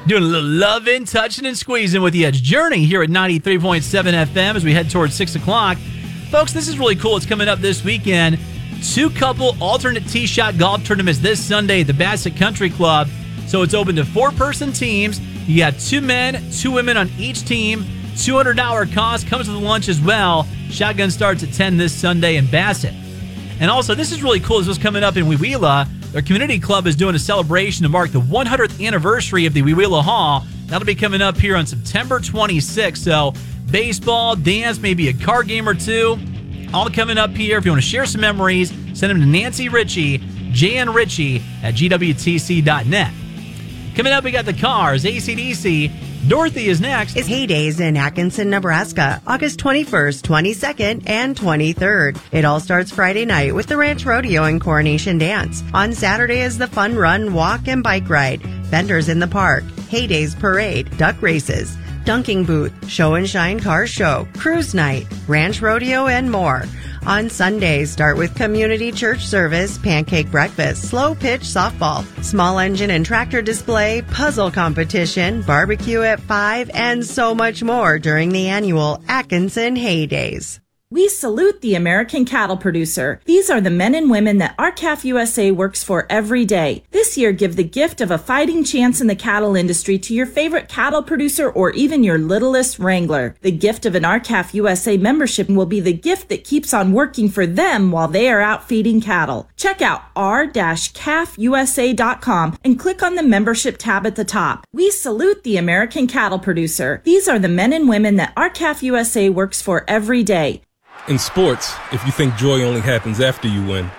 Doing a little loving, touching, and squeezing with the Edge Journey here at 93.7 FM as we head towards 6 o'clock. Folks, this is really cool. It's coming up this weekend. 2-couple alternate tee shot golf tournaments this Sunday at the Bassett Country Club. So it's open to 4-person teams. You got 2 men, 2 women on each team. $200 cost, comes with lunch as well. Shotgun starts at 10 this Sunday in Bassett. And also, this is really cool. This was coming up in Wewela. Their community club is doing a celebration to mark the 100th anniversary of the Wewela Hall. That'll be coming up here on September 26th. So baseball, dance, maybe a card game or 2. All coming up here. If you want to share some memories, send them to Nancy Ritchie, jnritchie at gwtc.net. Coming up, we got the Cars, AC/DC. Dorothy is next. It's Heydays in Atkinson, Nebraska, August 21st, 22nd, and 23rd. It all starts Friday night with the Ranch Rodeo and Coronation Dance. On Saturday is the fun run, walk, and bike ride. Vendors in the park, Heydays Parade, duck races, dunking booth, show and shine car show, cruise night, ranch rodeo, and more. On Sundays, start with community church service, pancake breakfast, slow pitch softball, small engine and tractor display, puzzle competition, barbecue at 5, and so much more during the annual Atkinson Heydays. We salute the American cattle producer. These are the men and women that R-CALF USA works for every day. This year, give the gift of a fighting chance in the cattle industry to your favorite cattle producer or even your littlest wrangler. The gift of an R-CALF USA membership will be the gift that keeps on working for them while they are out feeding cattle. Check out r-calfusa.com and click on the membership tab at the top. We salute the American cattle producer. These are the men and women that R-CALF USA works for every day. In sports, if you think joy only happens after you win,